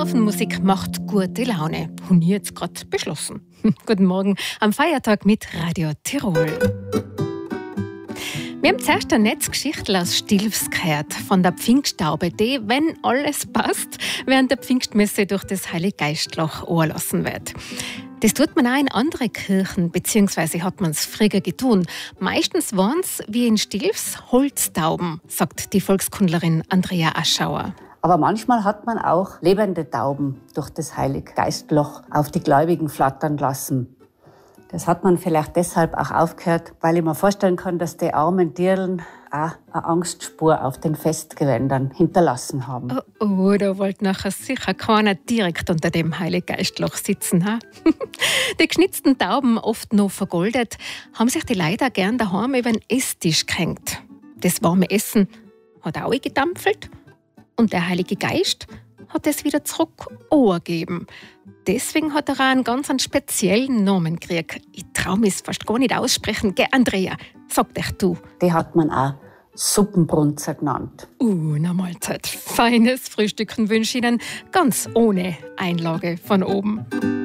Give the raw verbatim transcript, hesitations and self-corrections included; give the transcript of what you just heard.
Laufenmusik macht gute Laune. Und ich jetzt gerade beschlossen. Guten Morgen am Feiertag mit Radio Tirol. Wir haben zuerst eine Netzgeschichte aus Stilfs gehört, von der Pfingsttaube, die, wenn alles passt, während der Pfingstmesse durch das Heiliggeistloch anlassen wird. Das tut man auch in anderen Kirchen, beziehungsweise hat man es früher getan. Meistens waren es, wie in Stilfs, Holztauben, sagt die Volkskundlerin Andrea Aschauer. Aber manchmal hat man auch lebende Tauben durch das Heiliggeistloch auf die Gläubigen flattern lassen. Das hat man vielleicht deshalb auch aufgehört, weil ich mir vorstellen kann, dass die armen Tierlen auch eine Angstspur auf den Festgewändern hinterlassen haben. Oh, oh, da wollte nachher sicher keiner direkt unter dem Heiliggeistloch sitzen. Ha? Die geschnitzten Tauben, oft noch vergoldet, haben sich die Leute auch gern daheim über den Esstisch gehängt. Das warme Essen hat auch gedampfelt und der Heilige Geist hat es wieder zurück angegeben. Deswegen hat er auch einen ganz einen speziellen Namen gekriegt. Ich traue mich fast gar nicht aussprechen. Gell, Andrea, sag dich du. Die hat man auch Suppenbrunzer genannt. Uh, na Mahlzeit. Feines Frühstücken wünsche ich Ihnen, ganz ohne Einlage von oben.